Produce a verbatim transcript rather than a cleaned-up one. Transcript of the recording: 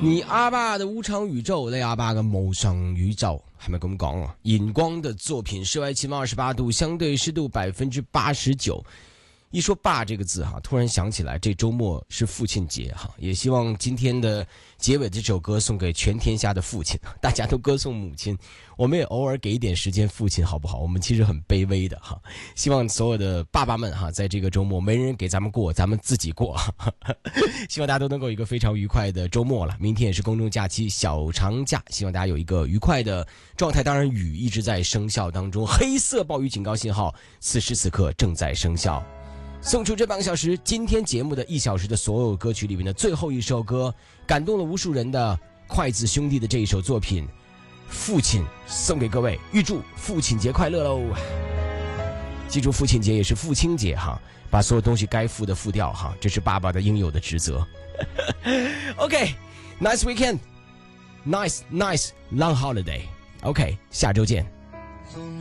你阿爸的無常宇宙，你阿爸嘅無常宇宙，係咪咁講啊？尹光的作品，室外氣溫二十八度，相對濕度百分之八十九。一說爸這個字哈，突然想起來，這周末是父親節哈，也希望今天的結尾這首歌送給全天下的父親，大家都歌頌母親，我們也偶爾給一點時間父親好不好？我們其實很卑微的哈，希望所有的爸爸們哈，在這個周末沒人給咱們過，咱們自己過，希望大家都能夠有一個非常愉快的周末了。明天也是公眾假期小長假，希望大家有一個愉快的狀態。當然雨一直在生效當中，黑色暴雨警告信號此時此刻正在生效。送出這半個小時，今天節目的一小時的所有歌曲裡面的最後一首歌，感動了無數人的筷子兄弟的這一首作品《父親》，送給各位，預祝父親節快樂嘍！記住父親節也是父親節哈，把所有東西該付的付掉哈，這是爸爸的應有的職責。OK，nice weekend，nice nice long holiday。OK，下周見。